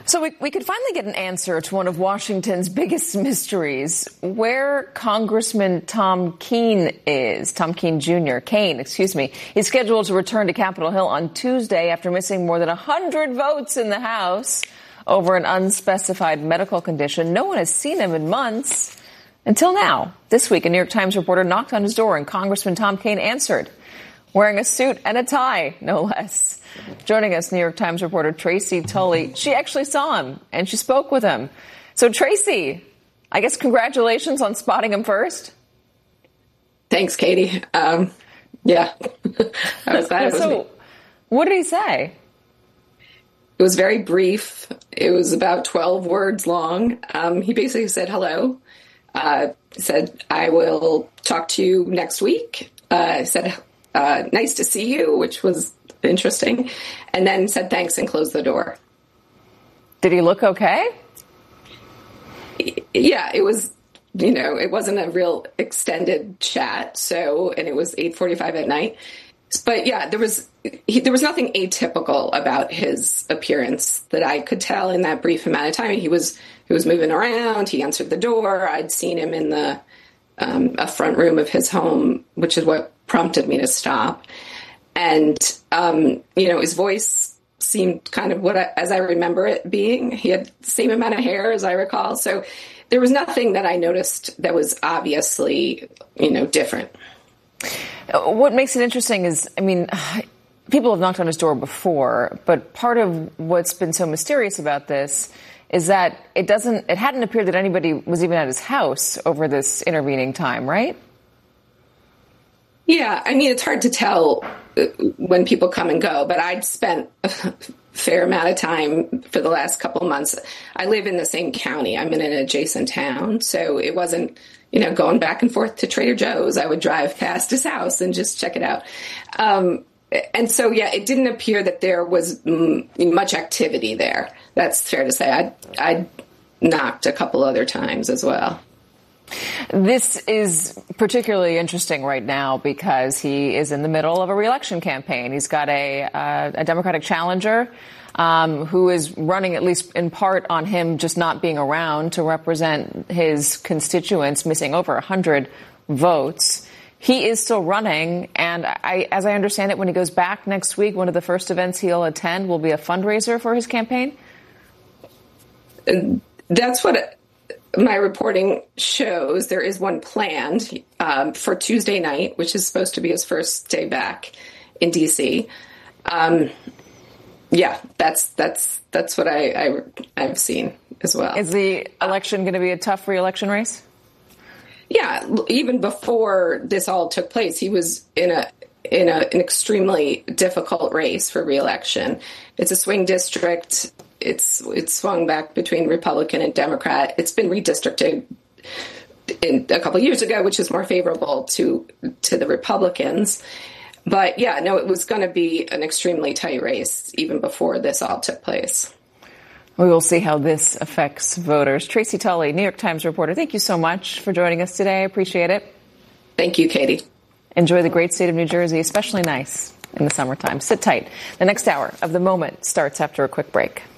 So we could finally get an answer to one of Washington's biggest mysteries, where Congressman Tom Kean is. Tom Kean Jr., Kane, excuse me. He's scheduled to return to Capitol Hill on Tuesday after missing more than 100 votes in the House over an unspecified medical condition. No one has seen him in months until now. This week, a New York Times reporter knocked on his door and Congressman Tom Kean answered, wearing a suit and a tie, no less. Joining us, New York Times reporter Tracy Tully. She actually saw him, and she spoke with him. So, Tracy, I guess congratulations on spotting him first. Thanks, Katie. Yeah, I was glad it was me. What did he say? It was very brief. It was about 12 words long. He basically said hello. Said, I will talk to you next week. Said, nice to see you, which was interesting, and then said thanks and closed the door. Did he look okay? Yeah, it was, it wasn't a real extended chat. And it was 8:45 at night. But yeah, there was nothing atypical about his appearance that I could tell in that brief amount of time. He was moving around. He answered the door. I'd seen him in a front room of his home, which is what prompted me to stop. And, his voice seemed kind of as I remember it being. He had the same amount of hair as I recall. So there was nothing that I noticed that was obviously, different. What makes it interesting is, people have knocked on his door before, but part of what's been so mysterious about this is that it hadn't appeared that anybody was even at his house over this intervening time, right? Yeah, it's hard to tell when people come and go, but I'd spent a fair amount of time for the last couple of months. I live in the same county. I'm in an adjacent town, so it wasn't, going back and forth to Trader Joe's. I would drive past his house and just check it out. And so, yeah, it didn't appear that there was much activity there. That's fair to say. I knocked a couple other times as well. This is particularly interesting right now because he is in the middle of a re-election campaign. He's got a Democratic challenger who is running, at least in part, on him just not being around to represent his constituents, missing over 100 votes. He is still running, and as I understand it, when he goes back next week, one of the first events he'll attend will be a fundraiser for his campaign? That's what my reporting shows. There is one planned for Tuesday night, which is supposed to be his first day back in D.C. Yeah, that's what I've seen as well. Is the election going to be a tough re-election race? Yeah, even before this all took place, he was in an extremely difficult race for re-election. It's a swing district. It's swung back between Republican and Democrat. It's been redistricted a couple of years ago, which is more favorable to the Republicans. But yeah, no, it was going to be an extremely tight race even before this all took place. We will see how this affects voters. Tracy Tully, New York Times reporter, thank you so much for joining us today. I appreciate it. Thank you, Katie. Enjoy the great state of New Jersey, especially nice in the summertime. Sit tight. The next hour of The Moment starts after a quick break.